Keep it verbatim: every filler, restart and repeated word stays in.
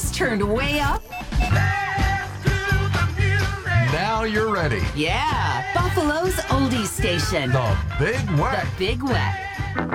voice turned way up? Now you're ready. Yeah, Buffalo's oldies station. The Big Wet. The Big Wet.